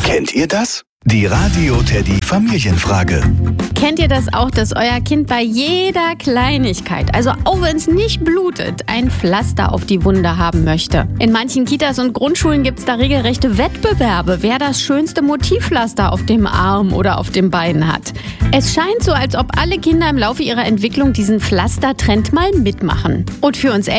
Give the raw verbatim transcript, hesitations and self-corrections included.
Kennt ihr das? Die Radio Teddy Familienfrage. Kennt ihr das auch, dass euer Kind bei jeder Kleinigkeit, also auch wenn es nicht blutet, ein Pflaster auf die Wunde haben möchte? In manchen Kitas und Grundschulen gibt es da regelrechte Wettbewerbe, wer das schönste Motivpflaster auf dem Arm oder auf dem Bein hat. Es scheint so, als ob alle Kinder im Laufe ihrer Entwicklung diesen Pflastertrend mal mitmachen. Und für uns